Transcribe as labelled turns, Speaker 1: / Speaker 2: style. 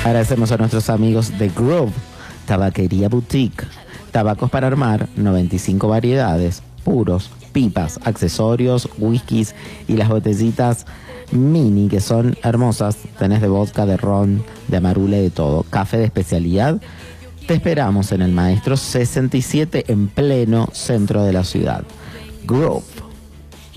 Speaker 1: Agradecemos a nuestros amigos de Grove, Tabaquería Boutique. Tabacos para armar, 95 variedades, puros, pipas, accesorios, whiskies y las botellitas mini que son hermosas. Tenés de vodka, de ron, de amarula y de todo. Café de especialidad. Te esperamos en el Maestro 67 en pleno centro de la ciudad. Grove.